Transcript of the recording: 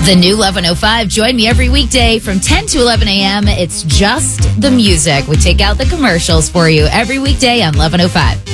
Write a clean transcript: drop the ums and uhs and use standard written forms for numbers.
The new 1105. Join me every weekday from 10 to 11 a.m. It's just the music. We take out the commercials for you every weekday on 1105.